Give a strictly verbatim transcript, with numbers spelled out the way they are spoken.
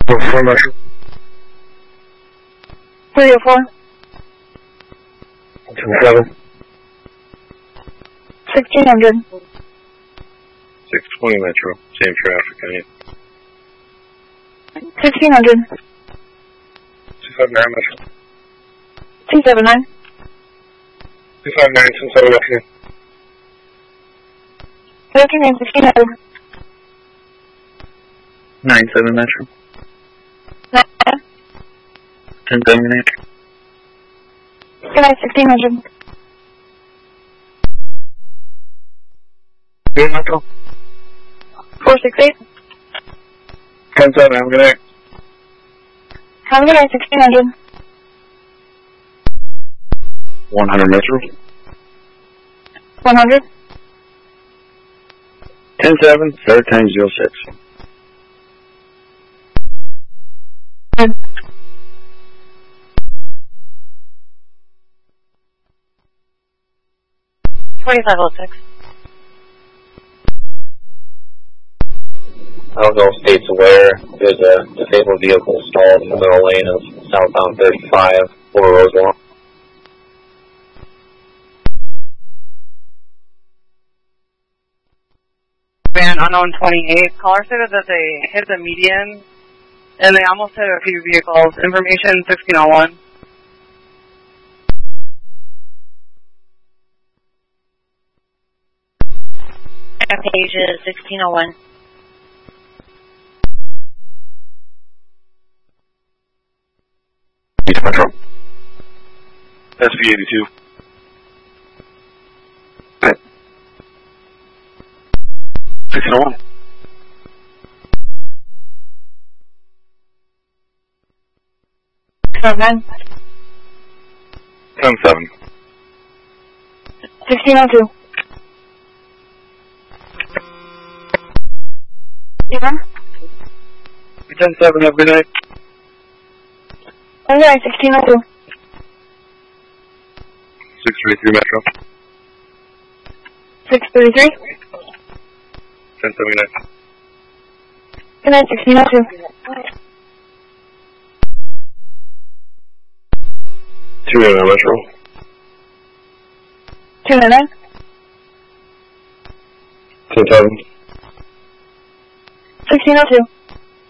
four Metro. three oh four. ten seven. sixteen hundred. six twenty Metro. Same traffic, I need. sixteen hundred. two five nine Metro. two seven nine. two five nine, ten seven Metro. thirteen nine, sixteen hundred. nine seven Metro. nine. ten seven Metro. Good night, sixteen hundred. Good Metro. four six eight. ten seven, have a good night. Have a good night, sixteen hundred. one hundred Metro. one hundred. ten seven, third time zero six. Good. twenty-five oh six. I don't know if state's aware, there's a disabled vehicle stalled in the middle lane of southbound thirty-five over Rosewell. Van unknown twenty-eight. Caller stated that they hit the median and they almost hit a few vehicles. Information sixteen oh one. Page sixteen oh one. East Metro. S V eighty-two. six oh one. seven. ten seven. sixteen oh two. Even? ten seven, have a good night. Good night, sixteen oh two. six thirty-three Metro. six thirty-three. ten seventy-nine. Good night, sixteen oh two. two ninety-nine Metro. two ninety-nine. ten seven. sixteen oh two.